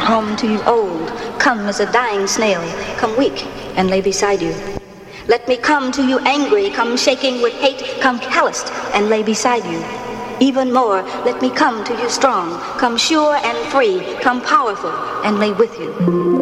come to you old, come as a dying snail, come weak and lay beside you. Let me come to you angry, come shaking with hate, come calloused and lay beside you. Even more, let me come to you strong, come sure and free, come powerful and lay with you.